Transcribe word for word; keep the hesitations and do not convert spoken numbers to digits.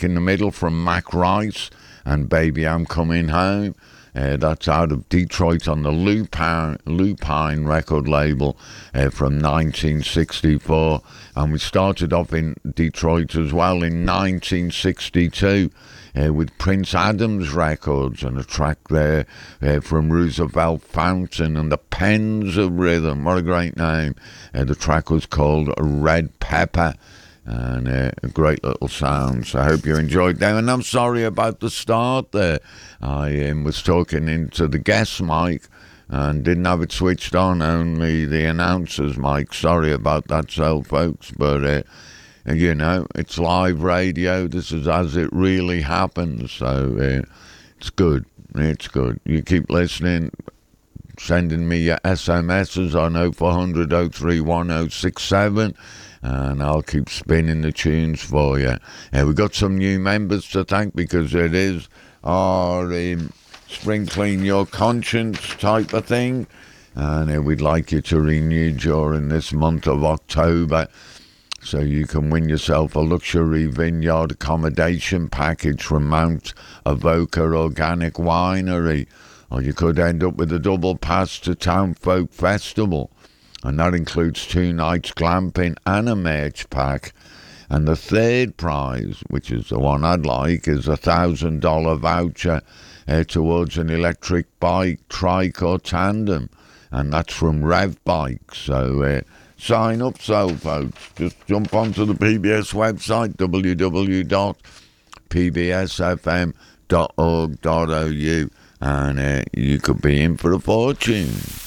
in the middle from Mac Rice and Baby I'm Coming Home. Uh, that's out of Detroit on the Lupine, Lupine record label uh, from nineteen sixty-four. And we started off in Detroit as well in nineteen sixty-two uh, with Prince Adams Records and a track there uh, from Roosevelt Fountain and the Pens of Rhythm. What a great name. Uh, the track was called Red Pepper. And uh, a great little sound. So I hope you enjoyed that. And I'm sorry about the start there. I um, was talking into the guest mic and didn't have it switched on, only the announcer's mic. Sorry about that, so folks. But, uh, you know, it's live radio. This is as it really happens. So uh, it's good. It's good. You keep listening. Sending me your S M Ses on oh four hundred, oh three one, oh six seven. And I'll keep spinning the tunes for you. Uh, we've got some new members to thank because it is our um, spring clean your conscience type of thing. And uh, we'd like you to renew during this month of October so you can win yourself a luxury vineyard accommodation package from Mount Avoca Organic Winery. Or you could end up with a double pass to Town Folk Festival. And that includes two nights glamping and a merch pack. And the third prize, which is the one I'd like, is a one thousand dollars voucher uh, towards an electric bike, trike or tandem. And that's from Rev Bikes. So uh, sign up, so folks. Just jump onto the P B S website, w w w dot p b s f m dot org dot o u, and uh, you could be in for a fortune.